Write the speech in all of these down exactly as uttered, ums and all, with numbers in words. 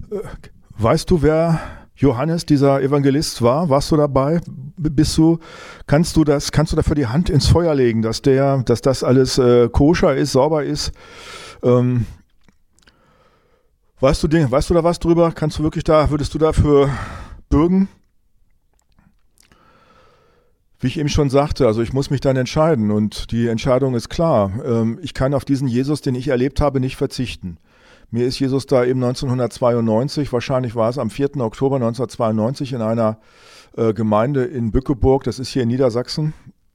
weißt du, wer Johannes, dieser Evangelist war? Warst du dabei? Bist du, kannst du das, kannst du dafür die Hand ins Feuer legen, dass der, dass das alles äh, koscher ist, sauber ist? Ähm, weißt du, weißt du da was drüber? Kannst du wirklich da, würdest du dafür bürgen? Wie ich eben schon sagte, also ich muss mich dann entscheiden und die Entscheidung ist klar. Ähm, ich kann auf diesen Jesus, den ich erlebt habe, nicht verzichten. Mir ist Jesus da eben neunzehnhundertzweiundneunzig, wahrscheinlich war es am vierten Oktober neunzehnhundertzweiundneunzig in einer äh, Gemeinde in Bückeburg, das ist hier in Niedersachsen,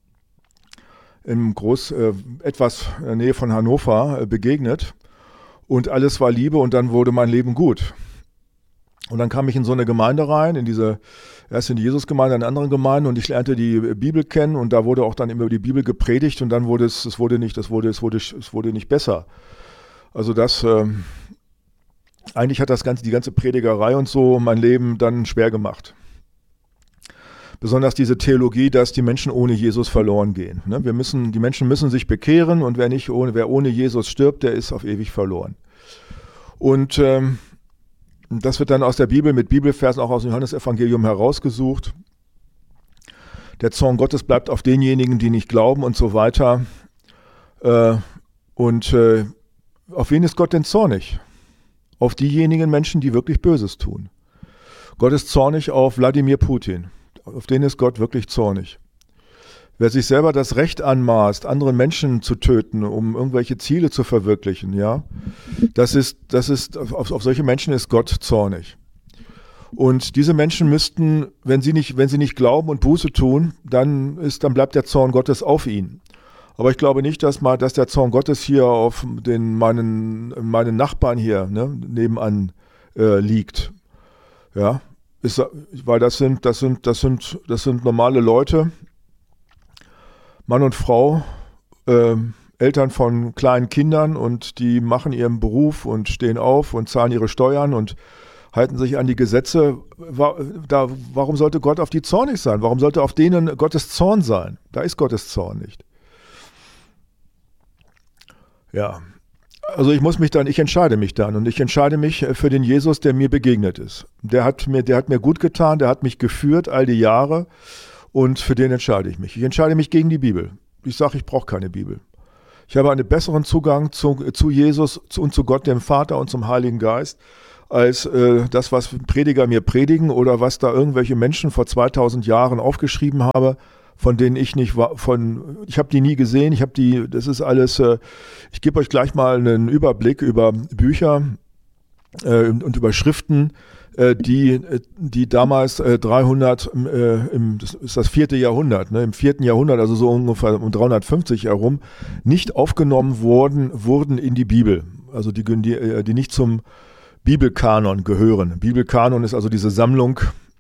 im Groß, äh, etwas in der Nähe von Hannover, äh, begegnet. Und alles war Liebe und dann wurde mein Leben gut. Und dann kam ich in so eine Gemeinde rein, in diese, erst in die Jesusgemeinde, in anderen Gemeinden und ich lernte die Bibel kennen und da wurde auch dann immer über die Bibel gepredigt und dann wurde es, es wurde nicht, es wurde, es wurde, es wurde nicht besser. Also das, ähm, eigentlich hat das ganze, die ganze Predigerei und so mein Leben dann schwer gemacht. Besonders diese Theologie, dass die Menschen ohne Jesus verloren gehen. Ne? Wir müssen, die Menschen müssen sich bekehren und wer nicht ohne, wer ohne Jesus stirbt, der ist auf ewig verloren. Und ähm, das wird dann aus der Bibel mit Bibelversen auch aus dem Johannesevangelium herausgesucht. Der Zorn Gottes bleibt auf denjenigen, die nicht glauben und so weiter. Äh, und äh, auf wen ist Gott denn zornig? Auf diejenigen Menschen, die wirklich Böses tun. Gott ist zornig auf Wladimir Putin. Auf den ist Gott wirklich zornig. Wer sich selber das Recht anmaßt, anderen Menschen zu töten, um irgendwelche Ziele zu verwirklichen, ja, das ist, das ist, auf, auf solche Menschen ist Gott zornig. Und diese Menschen müssten, wenn sie nicht, wenn sie nicht glauben und Buße tun, dann ist, dann bleibt der Zorn Gottes auf ihnen. Aber ich glaube nicht, dass mal, dass der Zorn Gottes hier auf den meinen, meinen Nachbarn hier, ne, nebenan äh, liegt. Ja, ist, weil das sind, das sind, das sind, das sind normale Leute, Mann und Frau, äh, Eltern von kleinen Kindern und die machen ihren Beruf und stehen auf und zahlen ihre Steuern und halten sich an die Gesetze. Da, warum sollte Gott auf die zornig sein? Warum sollte auf denen Gottes Zorn sein? Da ist Gottes Zorn nicht. Ja, also ich muss mich dann, ich entscheide mich dann und ich entscheide mich für den Jesus, der mir begegnet ist. Der hat mir, der hat mir gut getan, der hat mich geführt all die Jahre und für den entscheide ich mich. Ich entscheide mich gegen die Bibel. Ich sage, ich brauche keine Bibel. Ich habe einen besseren Zugang zu, zu Jesus zu, und zu Gott, dem Vater und zum Heiligen Geist, als äh, das, was Prediger mir predigen oder was da irgendwelche Menschen vor zweitausend Jahren aufgeschrieben haben, von denen ich nicht war, von, ich habe die nie gesehen, ich habe die, das ist alles, äh, ich gebe euch gleich mal einen Überblick über Bücher äh, und, und über Schriften, äh, die, die damals äh, dreihundert, äh, im, das ist das vierte Jahrhundert, ne, im vierten Jahrhundert, also so ungefähr um dreihundertfünfzig herum, nicht aufgenommen wurden, wurden in die Bibel, also die, die, die nicht zum Bibelkanon gehören. Bibelkanon ist also diese Sammlung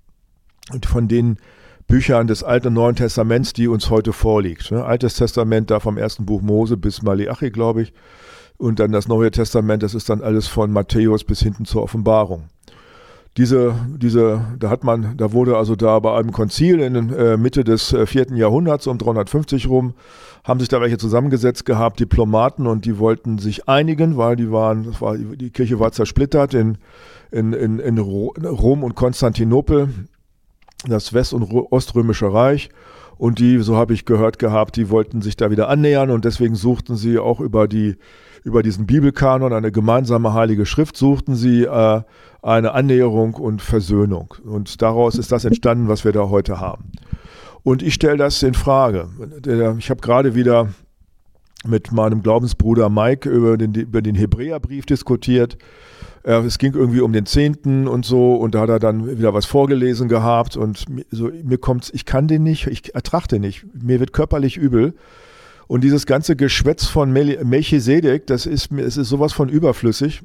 von den Büchern des Alten und Neuen Testaments, die uns heute vorliegt. Ne? Altes Testament, da vom ersten Buch Mose bis Maleachi, glaube ich. Und dann das Neue Testament, das ist dann alles von Matthäus bis hinten zur Offenbarung. Diese, diese, da hat man, da wurde also da bei einem Konzil in äh, Mitte des äh, vierten Jahrhunderts, um dreihundertfünfzig rum, haben sich da welche zusammengesetzt gehabt, Diplomaten, und die wollten sich einigen, weil die waren, das war, die Kirche war zersplittert in, in, in, in Rom und Konstantinopel, das West- und Oströmische Reich, und die, so habe ich gehört gehabt, die wollten sich da wieder annähern und deswegen suchten sie auch über die, über diesen Bibelkanon, eine gemeinsame heilige Schrift, suchten sie äh, eine Annäherung und Versöhnung. Und daraus ist das entstanden, was wir da heute haben. Und ich stelle das in Frage. Ich habe gerade wieder mit meinem Glaubensbruder Mike über den, über den Hebräerbrief diskutiert. Es ging irgendwie um den Zehnten und so, und da hat er dann wieder was vorgelesen gehabt und so, mir kommt's, ich kann den nicht, ich ertrage den nicht, mir wird körperlich übel. Und dieses ganze Geschwätz von Melchisedek, das ist, es ist sowas von überflüssig.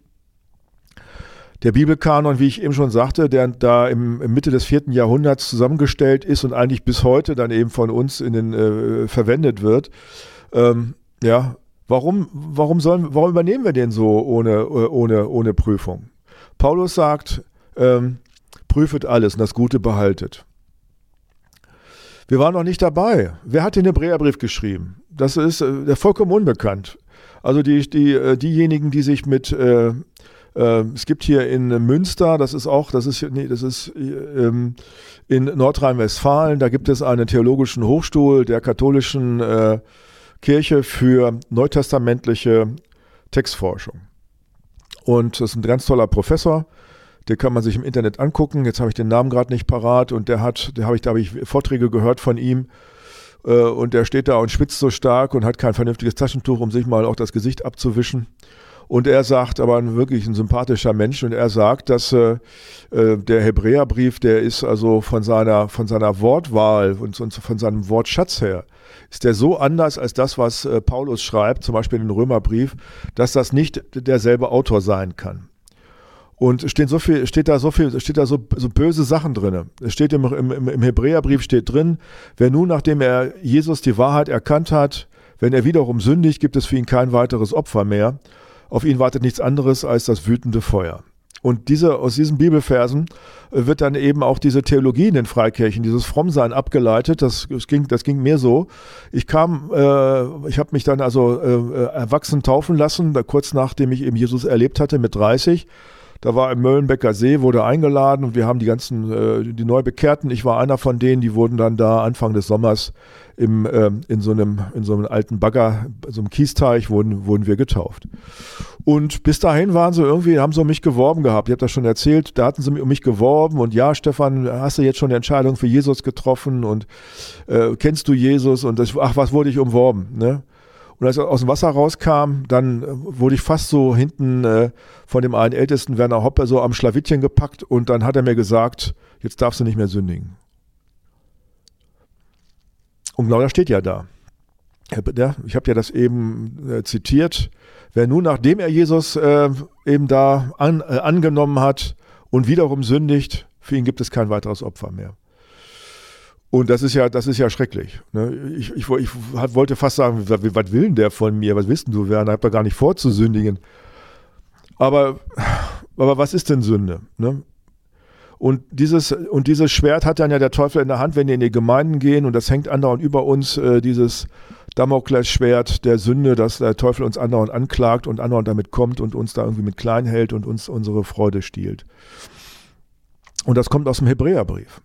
Der Bibelkanon, wie ich eben schon sagte, der da im, im Mitte des vierten Jahrhunderts zusammengestellt ist und eigentlich bis heute dann eben von uns in den, äh, verwendet wird, ähm, ja, Warum, warum, sollen, warum übernehmen wir den so ohne, ohne, ohne Prüfung? Paulus sagt, ähm, prüfet alles und das Gute behaltet. Wir waren noch nicht dabei. Wer hat den Hebräerbrief geschrieben? Das ist äh, vollkommen unbekannt. Also die, die, äh, diejenigen, die sich mit, äh, Äh, es gibt hier in Münster, das ist auch, das ist, nee, das ist ähm, in Nordrhein-Westfalen, da gibt es einen theologischen Hochstuhl der katholischen äh, Kirche für neutestamentliche Textforschung. Und das ist ein ganz toller Professor, den kann man sich im Internet angucken. Jetzt habe ich den Namen gerade nicht parat und der hat, der habe ich, da habe ich Vorträge gehört von ihm äh, und der steht da und schwitzt so stark und hat kein vernünftiges Taschentuch, um sich mal auch das Gesicht abzuwischen. Und er sagt, aber ein, wirklich ein sympathischer Mensch, und er sagt, dass äh, der Hebräerbrief, der ist also von seiner, von seiner Wortwahl und, und von seinem Wortschatz her, ist der so anders als das, was äh, Paulus schreibt, zum Beispiel in den Römerbrief, dass das nicht derselbe Autor sein kann. Und steht so viel, steht da so viel, steht da so, so böse Sachen drin. Es steht im, im, im Hebräerbrief steht drin, wer nun, nachdem er Jesus die Wahrheit erkannt hat, wenn er wiederum sündigt, gibt es für ihn kein weiteres Opfer mehr. Auf ihn wartet nichts anderes als das wütende Feuer. Und diese, aus diesen Bibelversen wird dann eben auch diese Theologie in den Freikirchen, dieses Frommsein abgeleitet. Das, das, ging, das ging mir so. Ich kam, äh, ich habe mich dann also äh, erwachsen taufen lassen, da, kurz nachdem ich eben Jesus erlebt hatte mit dreißig. Da war im Möllenbecker See, wurde eingeladen und wir haben die ganzen, äh, die Neubekehrten, ich war einer von denen, die wurden dann da Anfang des Sommers im, äh, in, so einem, in so einem alten Bagger, so einem Kiesteich, wurden, wurden wir getauft. Und bis dahin waren sie irgendwie, haben sie um mich geworben gehabt. Ich habe das schon erzählt, da hatten sie um mich geworben und ja, Stefan, hast du jetzt schon eine Entscheidung für Jesus getroffen und äh, kennst du Jesus? Und das, ach, was wurde ich umworben, ne? Und als ich aus dem Wasser rauskam, dann wurde ich fast so hinten äh, von dem einen Ältesten, Werner Hoppe, so am Schlawittchen gepackt und dann hat er mir gesagt, jetzt darfst du nicht mehr sündigen. Und genau das steht ja da. Ich habe ja das eben äh, zitiert. Wer nun, nachdem er Jesus äh, eben da an, äh, angenommen hat und wiederum sündigt, für ihn gibt es kein weiteres Opfer mehr. Und das ist ja, das ist ja schrecklich. Ne? Ich, ich, ich wollte fast sagen, was will denn der von mir? Was willst denn du, Werner? Ich habe da gar nicht vor zu sündigen. Aber, aber was ist denn Sünde? Ne? Und dieses, und dieses Schwert hat dann ja der Teufel in der Hand, wenn wir in die Gemeinden gehen, und das hängt andauernd über uns, äh, dieses Damoklesschwert der Sünde, dass der Teufel uns andauernd anklagt und andauernd damit kommt und uns da irgendwie mit klein hält und uns unsere Freude stiehlt. Und das kommt aus dem Hebräerbrief.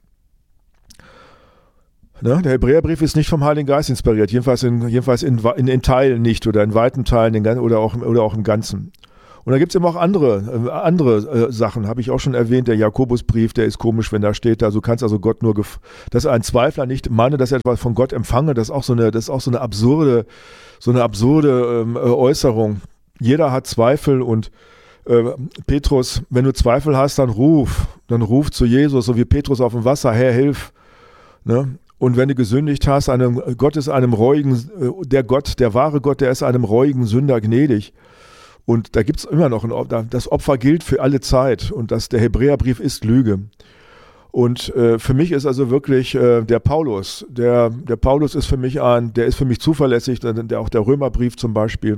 Ne? Der Hebräerbrief ist nicht vom Heiligen Geist inspiriert, jedenfalls in, jedenfalls in, in, in Teilen nicht oder in weiten Teilen in, oder, auch, oder auch im Ganzen. Und da gibt es eben auch andere, äh, andere äh, Sachen, habe ich auch schon erwähnt, der Jakobusbrief, der ist komisch, wenn da steht, also du kannst also Gott nur, gef- dass ein Zweifler nicht meine, dass er etwas von Gott empfange, das ist auch so eine, das ist auch so eine absurde, so eine absurde ähm, Äußerung. Jeder hat Zweifel und äh, Petrus, wenn du Zweifel hast, dann ruf, dann ruf zu Jesus, so wie Petrus auf dem Wasser, Herr, hilf, ne? Und wenn du gesündigt hast, einem, Gott ist einem reuigen, der Gott, der wahre Gott, der ist einem reuigen Sünder gnädig. Und da gibt es immer noch ein, das Opfer gilt für alle Zeit und das, der Hebräerbrief ist Lüge. Und äh, für mich ist also wirklich äh, der Paulus, der, der Paulus ist für mich ein, der ist für mich zuverlässig, der, der, auch der Römerbrief zum Beispiel.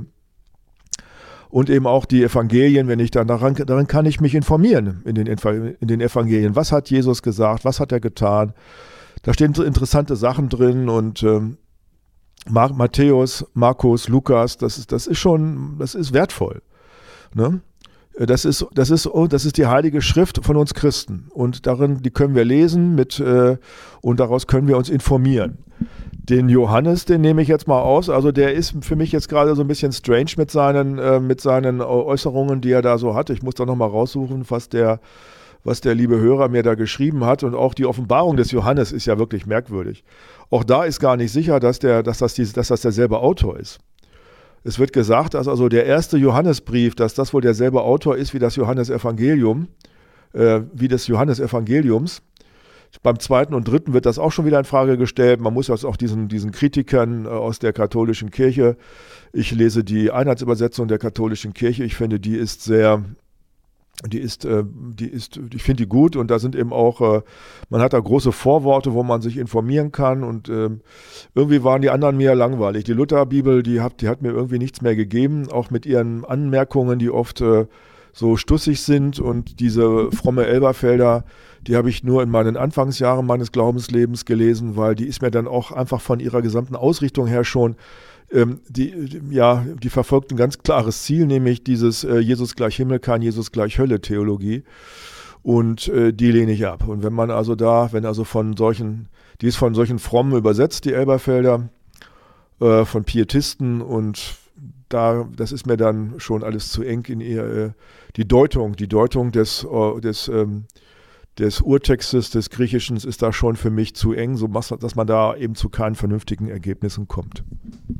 Und eben auch die Evangelien, wenn ich dann daran, daran kann ich mich informieren in den, in den Evangelien. Was hat Jesus gesagt? Was hat er getan? Da stehen interessante Sachen drin und ähm, Matthäus, Markus, Lukas, das ist, das ist schon, das ist wertvoll. Ne? Das ist, das ist, oh, das ist die Heilige Schrift von uns Christen und darin, die können wir lesen mit, äh, und daraus können wir uns informieren. Den Johannes, den nehme ich jetzt mal aus, also der ist für mich jetzt gerade so ein bisschen strange mit seinen, äh, mit seinen Äußerungen, die er da so hat. Ich muss da nochmal raussuchen, was der was der liebe Hörer mir da geschrieben hat, und auch die Offenbarung des Johannes ist ja wirklich merkwürdig. Auch da ist gar nicht sicher, dass, der, dass, das, die, dass das derselbe Autor ist. Es wird gesagt, dass also der erste Johannesbrief, dass das wohl derselbe Autor ist wie das Johannesevangelium, äh, wie des Johannesevangeliums. Beim zweiten und dritten wird das auch schon wieder in Frage gestellt. Man muss das auch diesen, diesen Kritikern äh, aus der katholischen Kirche, ich lese die Einheitsübersetzung der katholischen Kirche, ich finde, die ist sehr... Die ist, äh, die ist, ich finde die gut, und da sind eben auch, äh, man hat da große Vorworte, wo man sich informieren kann, und äh, irgendwie waren die anderen mir langweilig. Die Lutherbibel, die hat, die hat mir irgendwie nichts mehr gegeben, auch mit ihren Anmerkungen, die oft äh, so stussig sind, und diese fromme Elberfelder, die habe ich nur in meinen Anfangsjahren meines Glaubenslebens gelesen, weil die ist mir dann auch einfach von ihrer gesamten Ausrichtung her schon, ähm, die, die, ja, die verfolgt ein ganz klares Ziel, nämlich dieses äh, Jesus gleich Himmel, kein Jesus gleich Hölle Theologie. Und äh, die lehne ich ab. Und wenn man also da, wenn also von solchen, die ist von solchen Frommen übersetzt, die Elberfelder, äh, von Pietisten, und da, das ist mir dann schon alles zu eng in ihr, äh, die Deutung, die Deutung des, äh, des, ähm, des Urtextes, des Griechischen ist da schon für mich zu eng, so dass man da eben zu keinen vernünftigen Ergebnissen kommt.